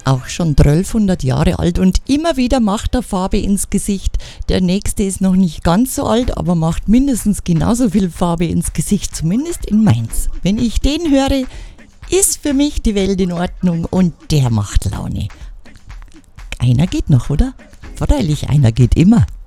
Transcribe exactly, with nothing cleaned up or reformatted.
auch schon zwölfhundert Jahre alt und immer wieder macht er Farbe ins Gesicht. Der nächste ist noch nicht ganz so alt, aber macht mindestens genauso viel Farbe ins Gesicht, zumindest in Mainz. Wenn ich den höre, ist für mich die Welt in Ordnung und der macht Laune. Einer geht noch, oder? Freilich, einer geht immer.